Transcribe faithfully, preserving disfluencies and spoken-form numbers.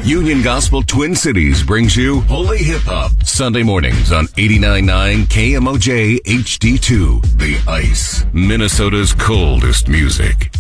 Union Gospel Twin Cities brings you Holy Hip Hop Sunday mornings on eighty-nine point nine K M O J H D two. The Ice, Minnesota's coldest music.